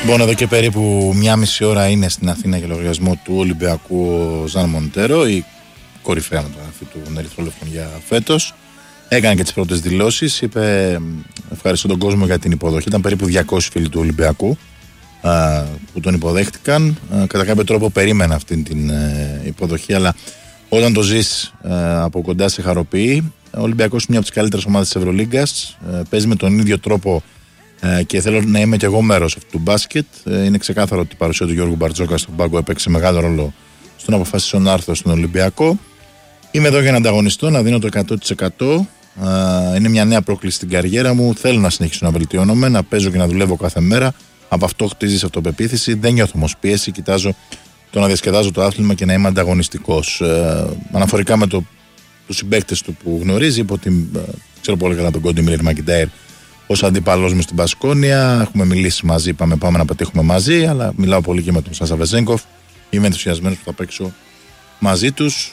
Λοιπόν, εδώ και περίπου μία μισή ώρα είναι στην Αθήνα για λογαριασμό του Ολυμπιακού ο Ζαν Μοντέρο, η κορυφαία μεταγραφή του Ερυθρόλευκων για φέτος. Έκανε και τις πρώτες δηλώσεις. Είπε ευχαριστώ τον κόσμο για την υποδοχή. Ήταν περίπου 200 φίλοι του Ολυμπιακού που τον υποδέχτηκαν. Κατά κάποιο τρόπο περίμενα αυτή την υποδοχή, αλλά όταν το ζεις από κοντά σε χαροποιεί. Ο Ολυμπιακός είναι μια από τις καλύτερες ομάδες της Ευρωλίγκας. Παίζει με τον ίδιο τρόπο και θέλω να είμαι και εγώ μέρος αυτού του μπάσκετ. Είναι ξεκάθαρο ότι η παρουσία του Γιώργου Μπαρτζόκα στον πάγκο έπαιξε μεγάλο ρόλο στο να αποφασίσω να έρθω στον Ολυμπιακό. Είμαι εδώ για να ανταγωνιστώ, να δίνω το 100%. Είναι μια νέα πρόκληση στην καριέρα μου. Θέλω να συνεχίσω να βελτιώνομαι, να παίζω και να δουλεύω κάθε μέρα. Από αυτό χτίζεις αυτοπεποίθηση. Δεν νιώθω όμως πίεση. Κοιτάζω το να διασκεδάζω το άθλημα και να είμαι ανταγωνιστικός. Αναφορικά με τους συμπαίκτες του που γνωρίζει, είπε ότι ξέρω πολύ καλά τον Κόντι Μίλλερ Μακιντάιρ ως αντίπαλός μου στην Πασκόνια. Έχουμε μιλήσει μαζί, πάμε να πετύχουμε μαζί. Αλλά μιλάω πολύ και με τον Σάσα Βεζέγκοφ. Είμαι ενθουσιασμένος που θα παίξω μαζί τους.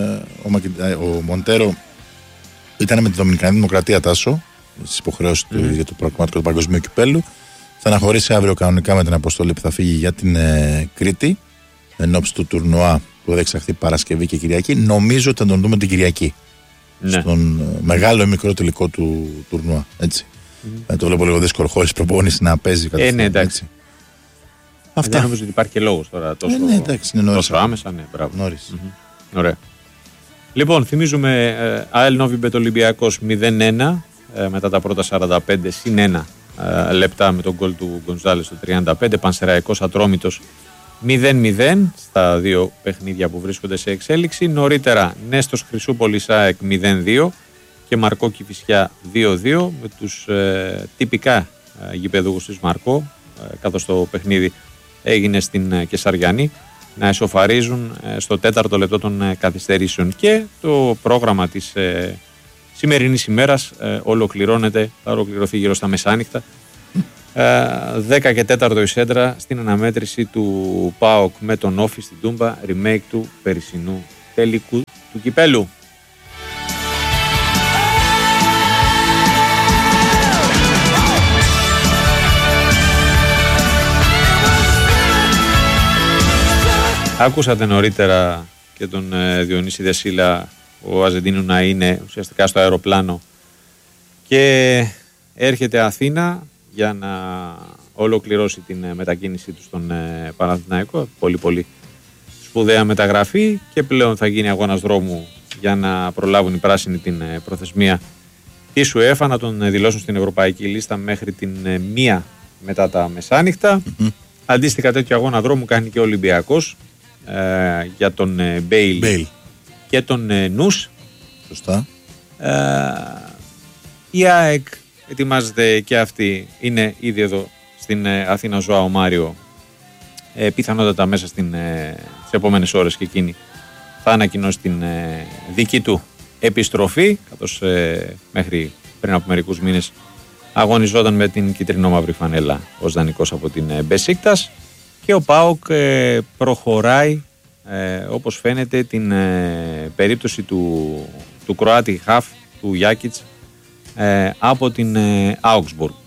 Ο Μοντέρο ήταν με τη Δομινικανή Δημοκρατία, Τάσο, στις υποχρεώσεις του για το προγραμματικό του Παγκοσμίου Κυπέλλου. Θα αναχωρήσει αύριο κανονικά με την αποστολή που θα φύγει για την Κρήτη ενόψει του τουρνουά που θα εξαχθεί Παρασκευή και Κυριακή. Νομίζω ότι θα τον δούμε την Κυριακή. Ναι. Στον μεγάλο ή μικρό τελικό του τουρνουά. Έτσι. Το βλέπω λίγο δύσκολο χωρίς προπόνηση να παίζει κατά ναι, εντάξει. Αυτά. Δεν νομίζω ότι υπάρχει και λόγος τώρα τόσο, ναι, εντάξει, είναι νωρίς. Τόσο άμεσα. Ναι, νωρίς. Ωραία. Λοιπόν, θυμίζουμε ΑΕΛ Νόβιμπετ Ολυμπιακός 0-1 μετά τα πρώτα 45 συν 1 λεπτά με τον γκολ του Γκονζάλες στο 35. Πανσεραϊκός Ατρόμητος 0-0 στα δύο παιχνίδια που βρίσκονται σε εξέλιξη. Νωρίτερα Νέστος Χρυσούπολης ΑΕΚ 0-2 και Μαρκό Κηφισιά 2-2 με τους τυπικά γηπεδούχους της Μαρκό, καθώς το παιχνίδι έγινε στην Κεσαριανή, να εσωφαρίζουν στο 4ο λεπτό των καθυστερήσεων. Και το πρόγραμμα της σημερινής ημέρας ολοκληρώνεται, θα ολοκληρωθεί γύρω στα μεσάνυχτα. 10 και 4 η Σέντρα στην αναμέτρηση του ΠΑΟΚ με τον Όφη στην Τούμπα, remake του περσινού τελικού του κυπέλου. Άκουσατε νωρίτερα και τον Διονύση Δεσίλα, ο Αρζεντίνου να είναι ουσιαστικά στο αεροπλάνο και έρχεται Αθήνα για να ολοκληρώσει την μετακίνησή του στον Παναθηναϊκό. Πολύ σπουδαία μεταγραφή και πλέον θα γίνει αγώνας δρόμου για να προλάβουν οι πράσινοι την προθεσμία της UEFA να τον δηλώσουν στην ευρωπαϊκή λίστα μέχρι την 1 μετά τα μεσάνυχτα. Αντίστοιχα τέτοιο αγώνα δρόμου κάνει και ο Ολυμπιακός για τον Μπέιλι και τον Νους. Σωστά. Η ΑΕΚ ετοιμάζεται και αυτή, είναι ήδη εδώ στην Αθήνα. Ζωάο Μάριο πιθανότατα μέσα στις επόμενες ώρες και εκείνη θα ανακοινώσει την δική του επιστροφή, καθώς μέχρι πριν από μερικούς μήνες αγωνιζόταν με την κίτρινο-μαύρη φανέλα ως δανεικός από την Μπεσίκτας. Και ο ΠΑΟΚ προχωράει όπως φαίνεται την περίπτωση του Κροάτη Χαφ, του Γιάκιτς, από την Augsburg.